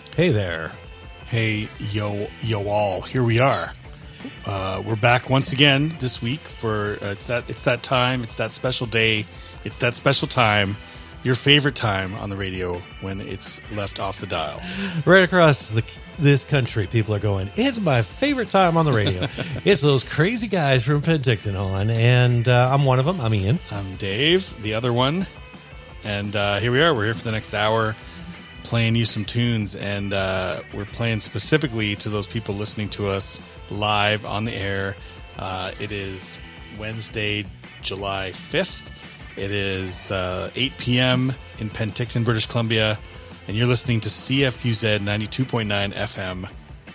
Hey there. Hey, yo all. Here we are. We're back once again this week for it's that time. It's that special day. It's that special time. Your favorite time on the radio when it's left off the dial. Right across this country, people are going, it's my favorite time on the radio. It's those crazy guys from Penticton on, and I'm one of them. I'm Ian. I'm Dave, the other one. And here we are. We're here for the next hour playing you some tunes, and we're playing specifically to those people listening to us live on the air. It is Wednesday, July 5th. It is 8 p.m. in Penticton, British Columbia, and you're listening to CFUZ 92.9 FM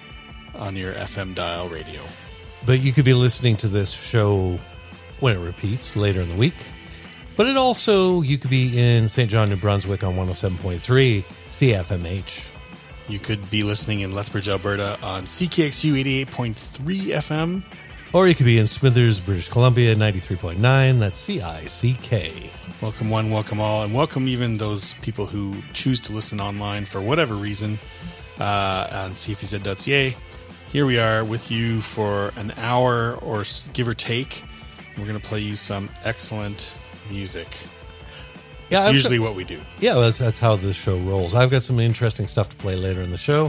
on your FM dial radio. But you could be listening to this show when it repeats later in the week. But it also, you could be in St. John, New Brunswick on 107.3 CFMH. You could be listening in Lethbridge, Alberta on CKXU 88.3 FM. Or you could be in Smithers, British Columbia, 93.9. That's CICK. Welcome one, welcome all, and welcome even those people who choose to listen online for whatever reason on CFUZ.ca. Here we are with you for an hour or give or take. We're going to play you some excellent music. Yeah, it's usually what we do. Yeah, that's how this show rolls. I've got some interesting stuff to play later in the show.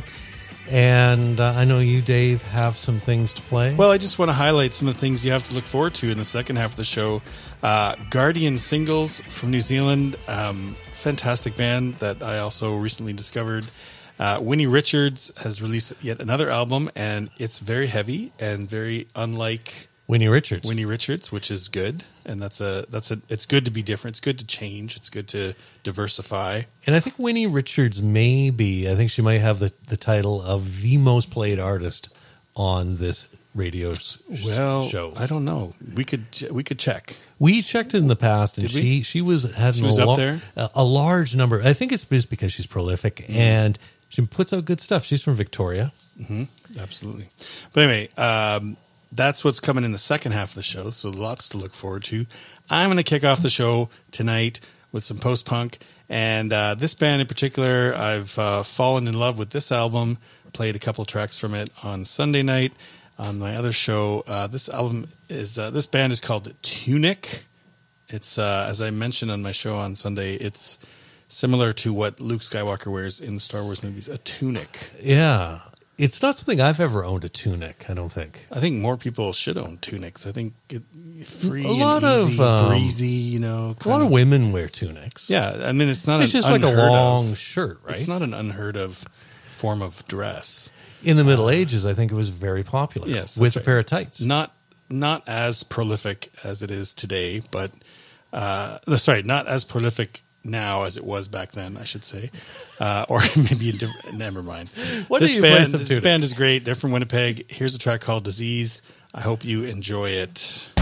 And I know you, Dave, have some things to play. Well, I just want to highlight some of the things you have to look forward to in the second half of the show. Guardian Singles from New Zealand, fantastic band that I also recently discovered. Winnie Richards has released yet another album, and it's very heavy and very unlike Winnie Richards, which is good, and it's good to be different. It's good to change. It's good to diversify. And I think Winnie Richards I think she might have the title of the most played artist on this radio show. I don't know. We could check. We checked in the past, and she was up there. A large number. I think it's just because she's prolific and she puts out good stuff. She's from Victoria. Mm-hmm. Absolutely. But anyway. That's what's coming in the second half of the show, so lots to look forward to. I'm going to kick off the show tonight with some post-punk, and this band in particular, I've fallen in love with this album, played a couple tracks from it on Sunday night on my other show. This band is called Tunic. It's, as I mentioned on my show on Sunday, it's similar to what Luke Skywalker wears in the Star Wars movies, a tunic. Yeah. It's not something I've ever owned, a tunic, I don't think. I think more people should own tunics. I think free and easy, breezy, A lot of women wear tunics. Yeah, I mean, it's just like a long shirt, right? It's not an unheard of form of dress. In the Middle Ages, I think it was very popular. Yes, with a pair of tights. Not as prolific as it is today, but not as prolific now as it was back then, I should say, or maybe a different. Never mind. This band is great. They're from Winnipeg. Here's a track called "Disease." I hope you enjoy it.